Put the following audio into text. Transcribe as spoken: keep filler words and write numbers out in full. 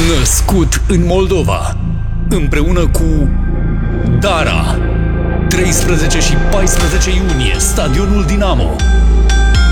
Născut în Moldova, împreună cu Dara, treisprezece și paisprezece iunie, Stadionul Dinamo.